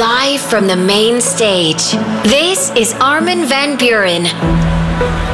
Live from the main stage, this is Armin van Buuren.